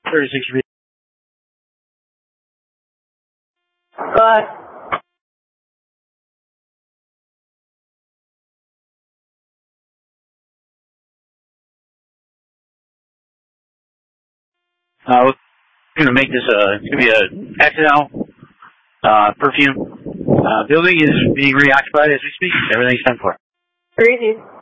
36 feet. Bye. We're going to make this it's going to be a accidental perfume. Building is being reoccupied as we speak. Everything's done for. Crazy.